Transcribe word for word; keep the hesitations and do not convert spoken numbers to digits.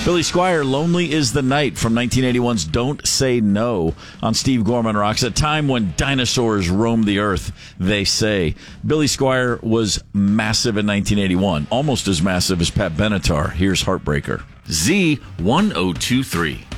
Billy Squier, Lonely is the Night from nineteen eighty-one's Don't Say No on Steve Gorman Rocks. A time when dinosaurs roamed the earth, they say. Billy Squier was massive in nineteen eighty-one, almost as massive as Pat Benatar. Here's Heartbreaker. Z one oh two three.